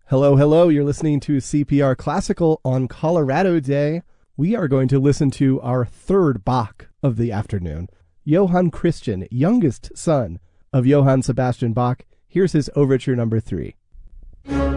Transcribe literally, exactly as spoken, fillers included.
Hello, hello. You're listening to C P R Classical on Colorado Day. We are going to listen to our third Bach of the afternoon. Johann Christian, youngest son of Johann Sebastian Bach. Here's his overture number three.